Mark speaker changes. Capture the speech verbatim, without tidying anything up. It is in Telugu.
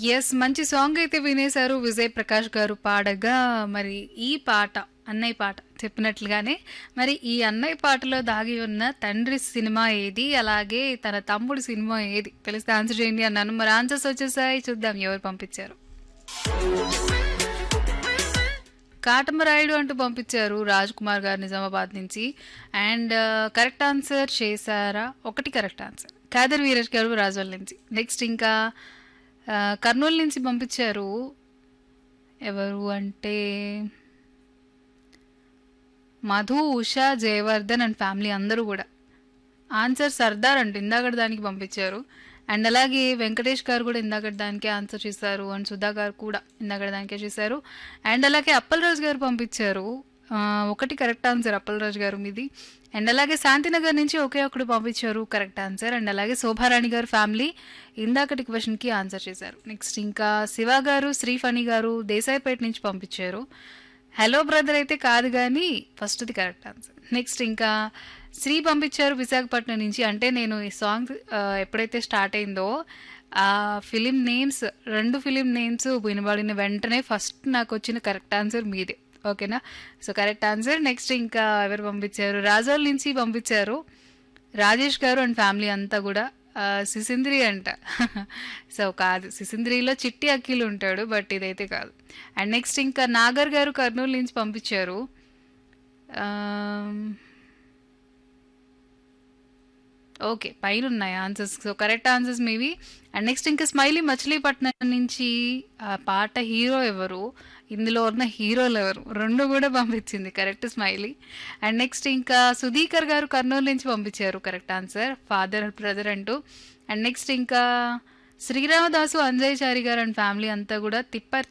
Speaker 1: యెస్. మంచి సాంగ్ అయితే వినేశారు. విజయ్ ప్రకాష్ గారు పాడగా మరి ఈ పాట 'అన్నయ్య' పాట చెప్పినట్లుగానే మరి ఈ 'అన్నయ్య' పాటలో దాగి ఉన్న తండ్రి సినిమా ఏది? అలాగే తన తమ్ముడి సినిమా ఏది? తెలిస్తే ఆన్సర్ చేయండి అన్నాను. మరి ఆన్సర్స్ వచ్చేసాయి. చూద్దాం ఎవరు పంపించారు. కాటమరాయుడు అంటూ పంపించారు రాజ్ కుమార్ గారు నిజామాబాద్ నుంచి. అండ్ కరెక్ట్ ఆన్సర్ చేశారా? ఒకటి కరెక్ట్ ఆన్సర్. ఖాదర్ వీరేష్ గారు రాజోల్ నుంచి. నెక్స్ట్ ఇంకా ఆ, కర్నూలు నుంచి పంపించారు. ఎవరు అంటే మధు, ఉషా, జయవర్ధన్ అండ్ ఫ్యామిలీ అందరూ కూడా. ఆన్సర్ సర్దార్ అంటూ ఇందాకటి దానికి పంపించారు. అండ్ అలాగే వెంకటేష్ గారు కూడా ఇందాకటి దానికే ఆన్సర్ చేశారు. అండ్ సుధా గారు కూడా ఇందాకటి దానికే చేశారు. అండ్ అలాగే అప్పలరాజు గారు పంపించారు. ఆ, ఒకటి కరెక్ట్ ఆన్సర్ అప్పలరాజు గారు మీది. అండ్ అలాగే శాంతినగర్ నుంచి ఒకే ఒకటి పంపించారు కరెక్ట్ ఆన్సర్. అండ్ అలాగే శోభారాణి గారు ఫ్యామిలీ ఇందాకటి క్వశ్చన్కి ఆన్సర్ చేశారు. నెక్స్ట్ ఇంకా శివ గారు, శ్రీఫణి గారు దేశాయిపేట నుంచి పంపించారు. హలో బ్రదర్ అయితే కాదు కానీ ఫస్ట్ది కరెక్ట్ ఆన్సర్. నెక్స్ట్ ఇంకా శ్రీ పంపించారు విశాఖపట్నం నుంచి. అంటే నేను ఈ సాంగ్ ఆ, ఎప్పుడైతే స్టార్ట్ అయిందో ఆ ఫిలిం నేమ్స్ రెండు ఫిలిం నేమ్స్ వినబడిన వెంటనే ఫస్ట్ నాకు వచ్చిన కరెక్ట్ ఆన్సర్ మీదే. ఓకేనా? So correct answer. నెక్స్ట్ ఇంకా ఎవరు పంపించారు? రాజోల్ నుంచి పంపించారు రాజేష్ గారు అండ్ ఫ్యామిలీ అంతా కూడా. ఆ, సిసింద్రి అంట. సో కాదు, సిసింద్రిలో చిట్టి అఖిల్ ఉంటాడు, బట్ ఇదైతే కాదు. అండ్ నెక్స్ట్ ఇంకా నాగర్ గారు కర్నూలు నుంచి పంపించారు. ఆమ్, ఓకే, పైన ఉన్నాయి ఆన్సర్స్. సో కరెక్ట్ ఆన్సర్స్ మీవి. అండ్ నెక్స్ట్ ఇంకా స్మైలీ మచిలీపట్నం నుంచి ఆ పాట హీరో ఎవరు, ఇందులో ఉన్న హీరోలు ఎవరు, రెండు కూడా పంపించింది కరెక్ట్ స్మైలీ. అండ్ నెక్స్ట్ ఇంకా సుధీకర్ గారు కర్నూలు నుంచి పంపించారు కరెక్ట్ ఆన్సర్ ఫాదర్ బ్రదర్ అంటూ. అండ్ నెక్స్ట్ ఇంకా శ్రీరామదాసు అంజయ్యచారి గారు అండ్ ఫ్యామిలీ అంతా కూడా తిప్ప